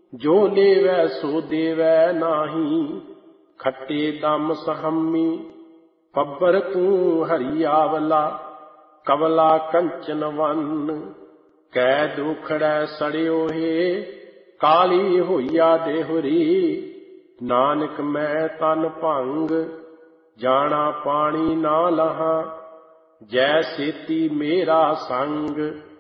ਜੋ ਲੇਵੈ ਸੋ ਦੇਵੈ ਨਾਹੀ, ਖੱਟੇ ਦਮ ਸਹੰਮੀ। ਪੱਬਰ ਤੂੰ ਹਰੀ ਆਵਲਾ, ਕਵਲਾ ਕੰਚਨ ਵੰਨ। ਕੈ ਦੁਖੜੈ ਸੜਿਓ ਹੈ, ਕਾਲੀ ਹੋਈਆ ਦੇਹੁਰੀ। ਨਾਨਕ ਮੈਂ ਤਨ ਭੰਗ, ਜਾਣਾ ਪਾਣੀ ਨਾ ਲਹਾਂ। ਜੈ ਸੇਤੀ ਮੇਰਾ ਸੰਗ,